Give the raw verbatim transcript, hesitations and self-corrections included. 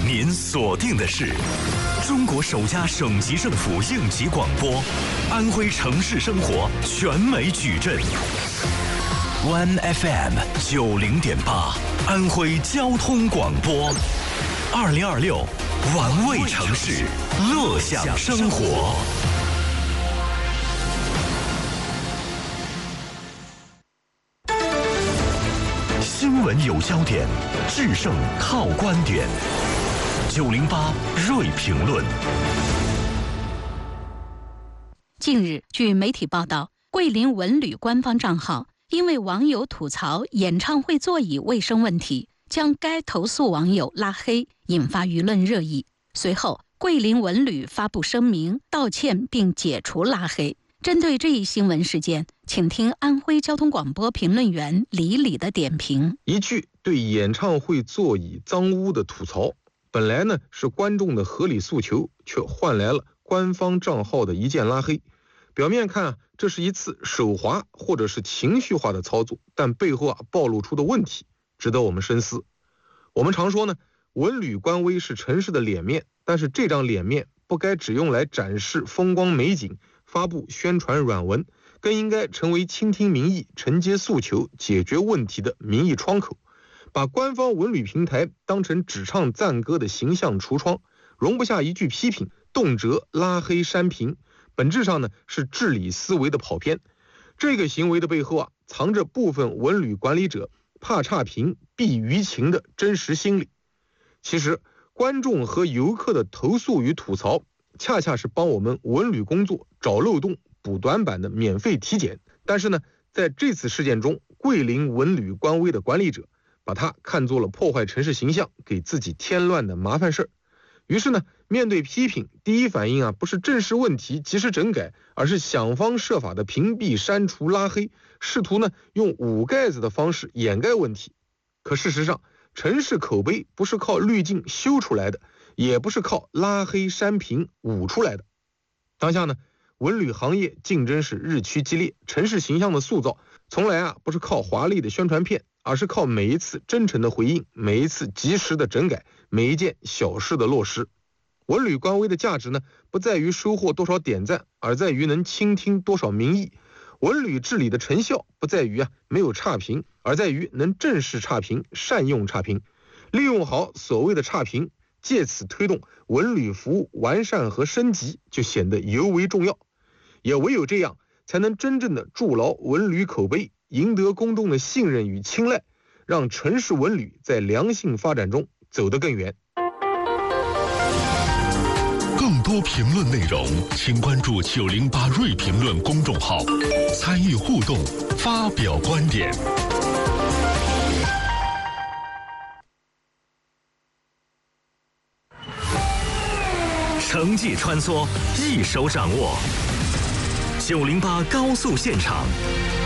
您锁定的是中国首家省级政府应急广播，安徽城市生活全美矩阵。One F M 九零点八，安徽交通广播，二零二六，玩味城市，乐享生活。新闻有焦点，制胜靠观点。九零八锐评论。 近日，据媒体报道，桂林文旅官方账号因为网友吐槽演唱会座椅卫生问题，将该投诉网友拉黑，引发舆论热议。随后，桂林文旅发布声明道歉并解除拉黑。针对这一新闻事件，请听安徽交通广播评论员李李的点评。 一句对演唱会座椅脏污的吐槽，本来呢是观众的合理诉求，却换来了官方账号的一键拉黑。表面看啊，这是一次手滑或者是情绪化的操作，但背后啊暴露出的问题值得我们深思。我们常说呢，文旅官微是城市的脸面，但是这张脸面不该只用来展示风光美景，发布宣传软文，更应该成为倾听民意、承接诉求、解决问题的民意窗口。把官方文旅平台当成只唱赞歌的形象橱窗，容不下一句批评，动辄拉黑删评，本质上呢是治理思维的跑偏。这个行为的背后啊，藏着部分文旅管理者怕差评、避舆情的真实心理。其实，观众和游客的投诉与吐槽，恰恰是帮我们文旅工作找漏洞、补短板的免费体检。但是呢，在这次事件中，桂林文旅官微的管理者把它看作了破坏城市形象、给自己添乱的麻烦事儿。于是呢，面对批评，第一反应啊不是正视问题、及时整改，而是想方设法的屏蔽、删除、拉黑，试图呢用捂盖子的方式掩盖问题。可事实上，城市口碑不是靠滤镜修出来的，也不是靠拉黑删评捂出来的。当下呢，文旅行业竞争是日趋激烈，城市形象的塑造从来啊不是靠华丽的宣传片，而是靠每一次真诚的回应，每一次及时的整改，每一件小事的落实。文旅官微的价值呢，不在于收获多少点赞，而在于能倾听多少民意。文旅治理的成效不在于啊没有差评，而在于能正视差评，善用差评，利用好所谓的差评，借此推动文旅服务完善和升级，就显得尤为重要。也唯有这样，才能真正的筑牢文旅口碑，赢得公众的信任与青睐，让城市文旅在良性发展中走得更远。 更多评论内容，请关注九零八锐评论公众号，参与互动，发表观点。城际穿梭，一手掌握。九零八高速现场，